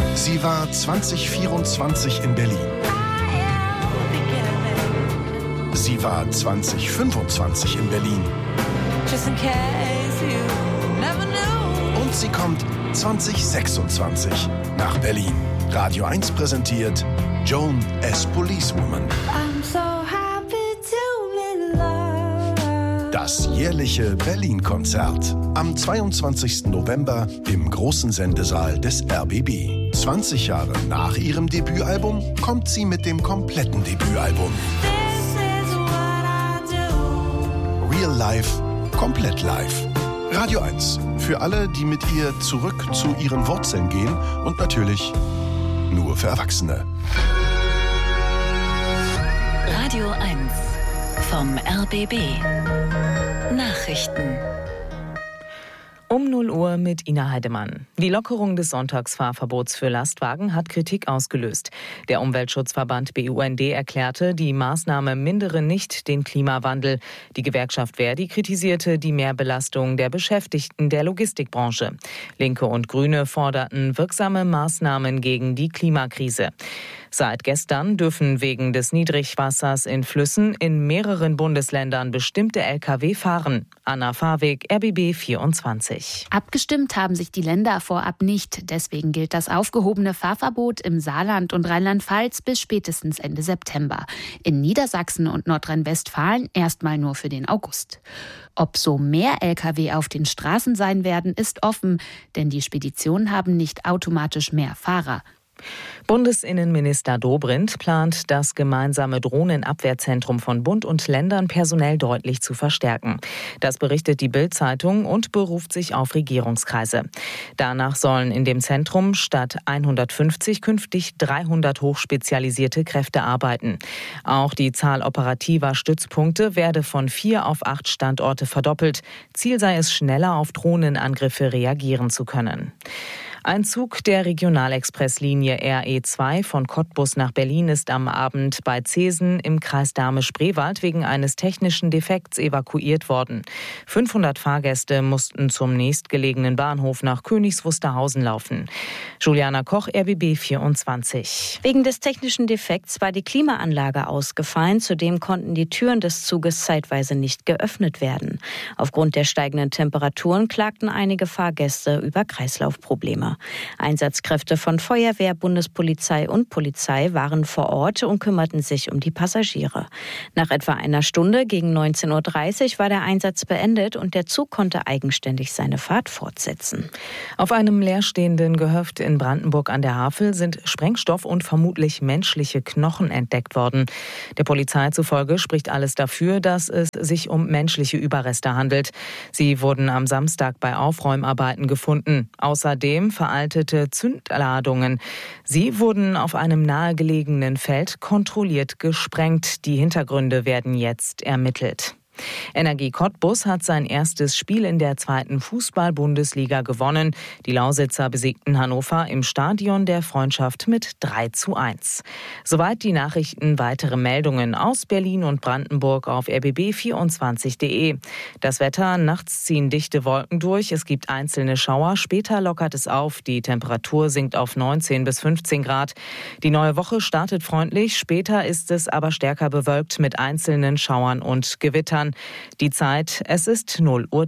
Sie war 2024 in Berlin. Sie war 2025 in Berlin. Und sie kommt 2026 nach Berlin. Radio 1 präsentiert Joan as Policewoman. Das jährliche Berlin-Konzert. Am 22. November im großen Sendesaal des RBB. 20 Jahre nach ihrem Debütalbum kommt sie mit dem kompletten Debütalbum. Real Life, komplett live. Radio 1. Für alle, die mit ihr zurück zu ihren Wurzeln gehen und natürlich nur für Erwachsene. Radio 1 vom RBB. Nachrichten. Um 0 Uhr mit Ina Heidemann. Die Lockerung des Sonntagsfahrverbots für Lastwagen hat Kritik ausgelöst. Der Umweltschutzverband BUND erklärte, die Maßnahme mindere nicht den Klimawandel. Die Gewerkschaft Verdi kritisierte die Mehrbelastung der Beschäftigten der Logistikbranche. Linke und Grüne forderten wirksame Maßnahmen gegen die Klimakrise. Seit gestern dürfen wegen des Niedrigwassers in Flüssen in mehreren Bundesländern bestimmte Lkw fahren. Anna Fahrweg, RBB 24. Abgestimmt haben sich die Länder vorab nicht. Deswegen gilt das aufgehobene Fahrverbot im Saarland und Rheinland-Pfalz bis spätestens Ende September. In Niedersachsen und Nordrhein-Westfalen erstmal nur für den August. Ob so mehr Lkw auf den Straßen sein werden, ist offen, denn die Speditionen haben nicht automatisch mehr Fahrer. Bundesinnenminister Dobrindt plant, das gemeinsame Drohnenabwehrzentrum von Bund und Ländern personell deutlich zu verstärken. Das berichtet die Bild-Zeitung und beruft sich auf Regierungskreise. Danach sollen in dem Zentrum statt 150 künftig 300 hochspezialisierte Kräfte arbeiten. Auch die Zahl operativer Stützpunkte werde von 4 auf 8 Standorte verdoppelt. Ziel sei es, schneller auf Drohnenangriffe reagieren zu können. Ein Zug der Regionalexpresslinie RE2 von Cottbus nach Berlin ist am Abend bei Zeesen im Kreis Dahme-Spreewald wegen eines technischen Defekts evakuiert worden. 500 Fahrgäste mussten zum nächstgelegenen Bahnhof nach Königs Wusterhausen laufen. Juliana Koch, RBB 24. Wegen des technischen Defekts war die Klimaanlage ausgefallen. Zudem konnten die Türen des Zuges zeitweise nicht geöffnet werden. Aufgrund der steigenden Temperaturen klagten einige Fahrgäste über Kreislaufprobleme. Einsatzkräfte von Feuerwehr, Bundespolizei und Polizei waren vor Ort und kümmerten sich um die Passagiere. Nach etwa einer Stunde gegen 19.30 Uhr war der Einsatz beendet und der Zug konnte eigenständig seine Fahrt fortsetzen. Auf einem leerstehenden Gehöft in Brandenburg an der Havel sind Sprengstoff und vermutlich menschliche Knochen entdeckt worden. Der Polizei zufolge spricht alles dafür, dass es sich um menschliche Überreste handelt. Sie wurden am Samstag bei Aufräumarbeiten gefunden. Außerdem veraltete Zündladungen. Sie wurden auf einem nahegelegenen Feld kontrolliert gesprengt. Die Hintergründe werden jetzt ermittelt. Energie Cottbus hat sein erstes Spiel in der 2. Fußball-Bundesliga gewonnen. Die Lausitzer besiegten Hannover im Stadion der Freundschaft mit 3:1. Soweit die Nachrichten. Weitere Meldungen aus Berlin und Brandenburg auf rbb24.de. Das Wetter: nachts ziehen dichte Wolken durch. Es gibt einzelne Schauer. Später lockert es auf. Die Temperatur sinkt auf 19 bis 15 Grad. Die neue Woche startet freundlich. Später ist es aber stärker bewölkt mit einzelnen Schauern und Gewittern. Die Zeit: es ist 0:03 Uhr.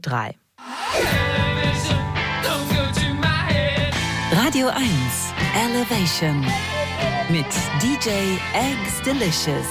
Radio 1 Elevation mit DJ Eggs Delicious.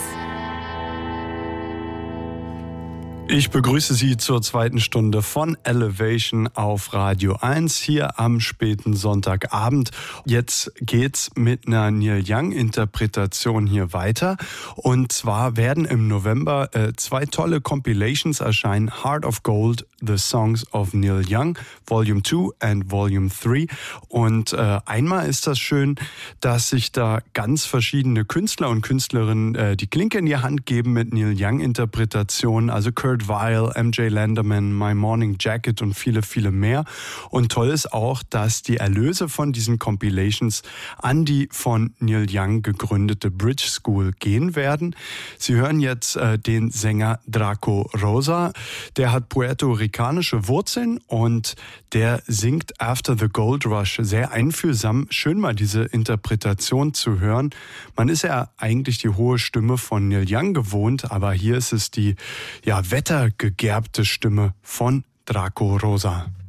Ich begrüße Sie zur zweiten Stunde von Elevation auf Radio 1 hier am späten Sonntagabend. Jetzt geht's mit einer Neil Young-Interpretation hier weiter. Und zwar werden im November 2 tolle Compilations erscheinen. Heart of Gold, The Songs of Neil Young, Volume 2 and Volume 3. Und einmal ist das schön, dass sich da ganz verschiedene Künstler und Künstlerinnen die Klinke in die Hand geben mit Neil Young-Interpretationen. Also Kurt Stuart Weill, MJ Landerman, My Morning Jacket und viele, viele mehr. Und toll ist auch, dass die Erlöse von diesen Compilations an die von Neil Young gegründete Bridge School gehen werden. Sie hören jetzt den Sänger Draco Rosa. Der hat puerto-ricanische Wurzeln und der singt After the Gold Rush sehr einfühlsam. Schön mal diese Interpretation zu hören. Man ist ja eigentlich die hohe Stimme von Neil Young gewohnt, aber hier ist es die wettergegerbte Stimme von Draco Rosa.